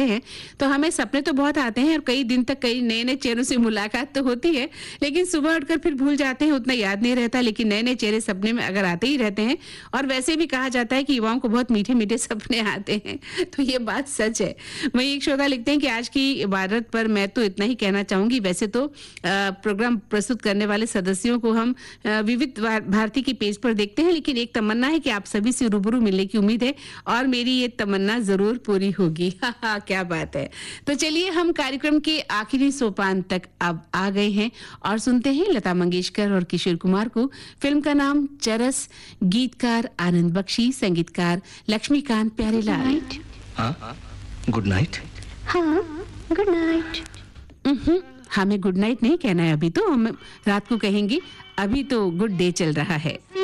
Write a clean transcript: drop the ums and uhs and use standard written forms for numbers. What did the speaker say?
हैं तो हमें सपने तो बहुत आते हैं और कई दिन तक कई नए-नए चेहरों से मुलाकात तो होती है, लेकिन सुबह उठकर फिर भूल जाते हैं, उतना याद नहीं रहता, लेकिन नए-नए चेहरे सपने में अगर आते ही रहते हैं और वैसे भी कहा जाता है कि युवाओं को बहुत मीठे-मीठे सपने आते हैं, तो ये बात सच है। वहीं एक श्रोता लिखते हैं कि आज की इबादत पर मैं तो इतना ही कहना चाहूँगी, वैसे तो प्रोग्राम प्रस्तुत करने वाले सदस्यों को हम विविध भारती की पेज पर देखते हैं, लेकिन एक तमन्ना है कि आप सभी से रूबरू मिलने की उम्मीद है और मेरी ये तमन्ना जरूर पूरी होगी। क्या बात है। तो चलिए हम कार्यक्रम के आखिरी सोपान तक अब आ गए हैं और सुनते हैं लता मंगेशकर और किशोर कुमार को। फिल्म का नाम चरस, गीतकार आनंद बख्शी, संगीतकार लक्ष्मीकांत प्यारेलाल। हाँ, गुड नाइट। हाँ, गुड नाइट। हमें गुड नाइट नहीं कहना है, अभी तो हम रात को कहेंगे, अभी तो गुड डे चल रहा है।